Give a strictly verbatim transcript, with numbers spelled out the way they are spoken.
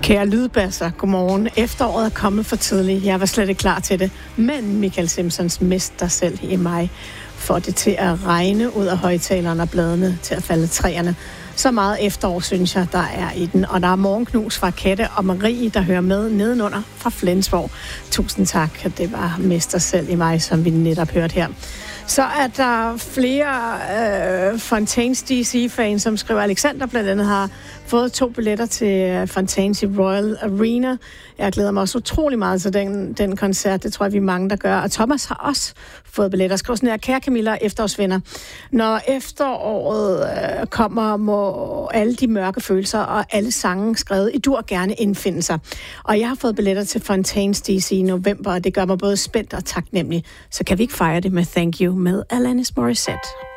Kære lydbasser, godmorgen. Efteråret er kommet for tidligt. Jeg var slet ikke klar til det. Men Michael Simpsons mister selv i mig får det til at regne ud af højtalerne og bladene til at falde træerne. Så meget efterår, synes jeg, der er i den. Og der er morgenknus fra Kette og Marie, der hører med nedenunder fra Flensborg. Tusind tak, at det var mester selv i mig, som vi netop hørte her. Så er der flere øh, Fontaines D C-fans, som skriver, Alexander blandt andet har fået to billetter til Fontaines i Royal Arena. Jeg glæder mig også utrolig meget til den, den koncert. Det tror jeg, vi er mange, der gør. Og Thomas har også fået billetter. Skriv sådan her, kære Camilla, efterårsvenner. Når efteråret øh, kommer, må alle de mørke følelser og alle sange skrevet i dur gerne indfinde sig. Og jeg har fået billetter til Fontaines D C i november, og det gør mig både spændt og taknemmelig. Så kan vi ikke fejre det med Thank You med Alanis Morissette.